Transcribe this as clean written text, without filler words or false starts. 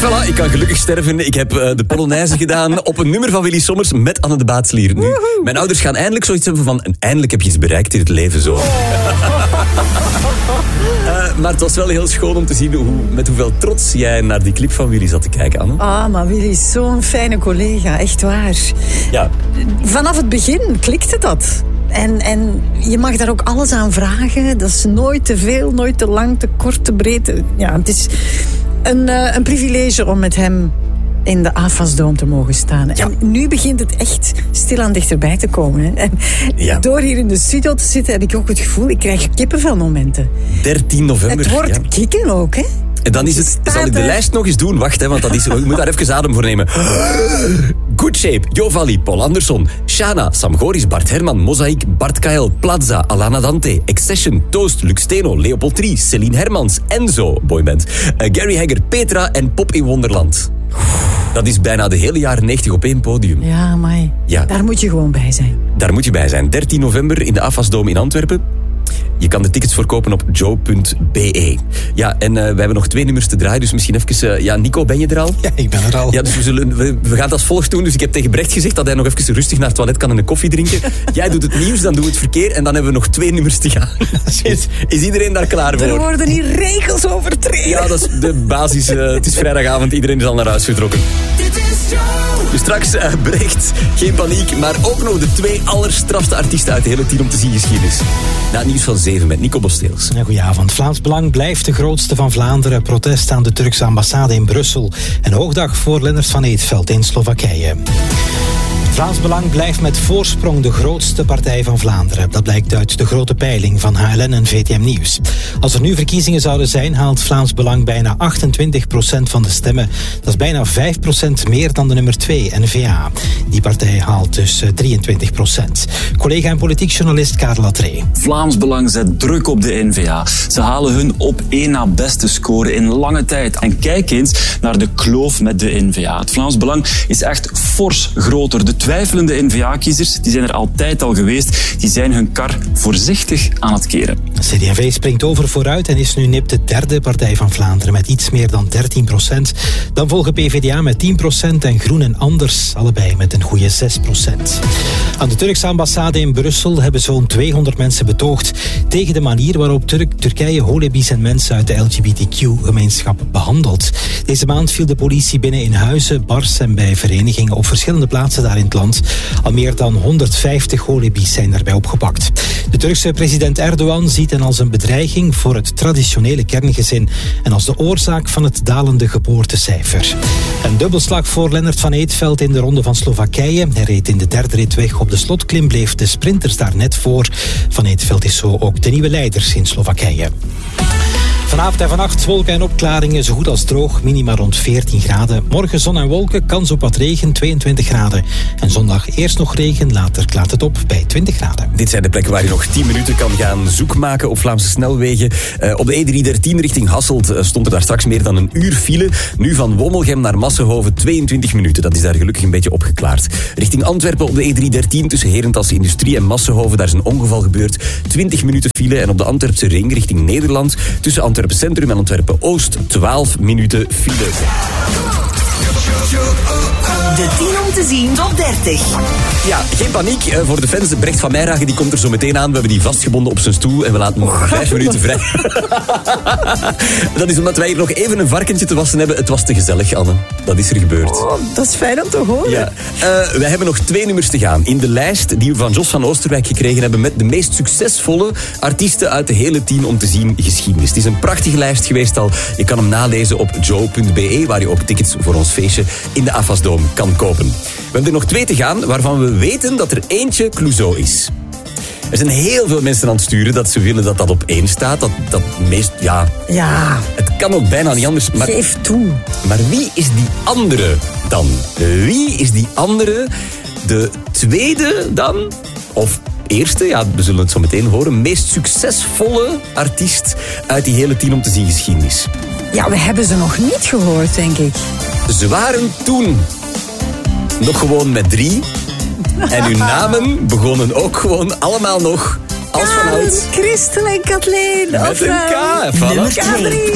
Voilà, ik kan gelukkig sterven. Ik heb de Polonaise gedaan op een nummer van Willy Sommers met Anne de Baatslier. Nu, mijn ouders gaan eindelijk zoiets hebben van... eindelijk heb je iets bereikt in het leven, zo. Maar het was wel heel schoon om te zien met hoeveel trots jij naar die clip van Willy zat te kijken, Anne. Maar Willy is zo'n fijne collega, echt waar. Ja. Vanaf het begin klikte dat. En je mag daar ook alles aan vragen. Dat is nooit te veel, nooit te lang, te kort, te breed. Ja, het is een privilege om met hem in de AFAS-doom te mogen staan. Ja. En nu begint het echt stilaan dichterbij te komen. Hè. En door hier in de studio te zitten heb ik ook het gevoel, ik krijg kippenvelmomenten. 13 november. Het wordt kikken ook, hè. En dan is het... Zal ik de lijst nog eens doen? Wacht, hè, want dat is, ik moet daar even adem voor nemen. Good Shape, Jovalli, Paul Anderson, Shana, Sam Goris, Bart Herman, Mozaïek, Bart Kael, Plaza, Alana Dante, Accession, Toast, Lux Steno, Leopold Trie, Celine Hermans, Enzo, boyband, Gary Hagger, Petra en Pop in Wonderland. Dat is bijna de hele jaren 90 op één podium. Ja, maar daar moet je gewoon bij zijn. Daar moet je bij zijn. 13 november in de AFAS-doom in Antwerpen. Je kan de tickets verkopen op joe.be. Ja, en we hebben nog 2 nummers te draaien, dus misschien even... Nico, ben je er al? Ja, ik ben er al. Ja, dus we gaan het als volgt doen. Dus ik heb tegen Brecht gezegd dat hij nog even rustig naar het toilet kan en een koffie drinken. Jij doet het nieuws, dan doe het verkeer en dan hebben we nog 2 nummers te gaan. Is iedereen daar klaar voor? Er worden hier regels overtreden. Ja, dat is de basis. Het is vrijdagavond, iedereen is al naar huis vertrokken. Dit is Joe. Dus straks Brecht, geen paniek, maar ook nog de 2 allerstrafste artiesten uit de hele 10 om te zien geschiedenis. Na het nieuws van 7 met Nico Bosteels. Goedenavond. Vlaams Belang blijft de grootste van Vlaanderen. Protest aan de Turkse ambassade in Brussel. En hoogdag voor Lennart van Eetveld in Slowakije. Vlaams Belang blijft met voorsprong de grootste partij van Vlaanderen. Dat blijkt uit de grote peiling van HLN en VTM Nieuws. Als er nu verkiezingen zouden zijn, haalt Vlaams Belang bijna 28% van de stemmen. Dat is bijna 5% meer dan de nummer 2, N-VA. Die partij haalt dus 23%. Collega en politiek journalist Karel Latree. Vlaams Belang zet druk op de N-VA. Ze halen hun op 1 na beste score in lange tijd. En kijk eens naar de kloof met de N-VA. Het Vlaams Belang is echt fors groter. De twijfelende N-VA-kiezers, die zijn er altijd al geweest, die zijn hun kar voorzichtig aan het keren. CD&V springt over vooruit en is nu nipt de derde partij van Vlaanderen met iets meer dan 13%. Dan volgen PvdA met 10% en Groen en Anders, allebei met een goede 6%. Aan de Turkse ambassade in Brussel hebben zo'n 200 mensen betoogd tegen de manier waarop Turkije holebis en mensen uit de LGBTQ-gemeenschap behandelt. Deze maand viel de politie binnen in huizen, bars en bij verenigingen op verschillende plaatsen daar in het land. Al meer dan 150 holebis zijn daarbij opgepakt. De Turkse president Erdogan ziet hen als een bedreiging voor het traditionele kerngezin en als de oorzaak van het dalende geboortecijfer. Een dubbelslag voor Lennart van Eetveld in de ronde van Slowakije. Hij reed in de derde rit weg op de slotklim, bleef de sprinters daar net voor. Van Eetveld is zo ook de nieuwe leider in Slowakije. Vanavond en vannacht wolken en opklaringen, zo goed als droog, minima rond 14 graden. Morgen zon en wolken, kans op wat regen, 22 graden. En zondag eerst nog regen, later klaart het op bij 20 graden. Dit zijn de plekken waar je nog 10 minuten kan gaan zoek maken op Vlaamse snelwegen. Op de E313 richting Hasselt stond er daar straks meer dan een uur file. Nu van Wommelgem naar Massenhoven 22 minuten. Dat is daar gelukkig een beetje opgeklaard. Richting Antwerpen op de E313 tussen Herentals Industrie en Massenhoven. Daar is een ongeval gebeurd. 20 minuten file. En op de Antwerpse ring richting Nederland tussen Antwerpen Centrum en Antwerpen Oost 12 minuten file. De 10 om te zien top 30. Ja, geen paniek voor de fans. Brecht van Meijragen die komt er zo meteen aan. We hebben die vastgebonden op zijn stoel en we laten hem nog 5 minuten vrij. Dat is omdat wij hier nog even een varkentje te wassen hebben. Het was te gezellig, Anne. Dat is er gebeurd. Oh, dat is fijn om te horen. Ja. Wij hebben nog 2 nummers te gaan in de lijst die we van Jos van Oosterwijk gekregen hebben met de meest succesvolle artiesten uit de hele 10 om te zien geschiedenis. Het is een prachtige lijst geweest al. Je kan hem nalezen op joe.be, waar je ook tickets voor ons feestje in de AFAS-doom kan kopen. We hebben er nog 2 te gaan, waarvan we weten dat er eentje Clouseau is. Er zijn heel veel mensen aan het sturen dat ze willen dat dat op 1 staat. Dat meest, ja... Het kan ook bijna niet anders. Maar, geef toe. Maar wie is die andere dan? Wie is die andere? De tweede dan? Of eerste, ja, we zullen het zo meteen horen. Meest succesvolle artiest uit die hele 10 om te zien geschiedenis. Ja, we hebben ze nog niet gehoord, denk ik. Ze waren toen nog gewoon met 3. En hun namen begonnen ook gewoon allemaal nog als vanuit. Christel en Kathleen. Met een K. Nummer 2.